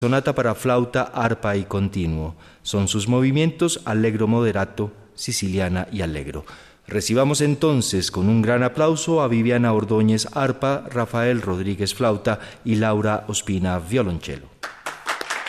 Sonata para flauta, arpa y continuo. Son sus movimientos allegro moderato, siciliana y allegro. Recibamos entonces con un gran aplauso a Viviana Ordóñez, arpa, Rafael Rodríguez, flauta y Laura Ospina, violonchelo.